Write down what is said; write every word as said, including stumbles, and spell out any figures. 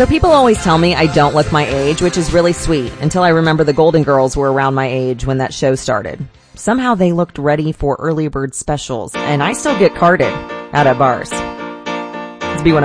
So people always tell me I don't look my age, which is really sweet, until I remember the Golden Girls were around my age when that show started. Somehow they looked ready for early bird specials, and I still get carded out at bars.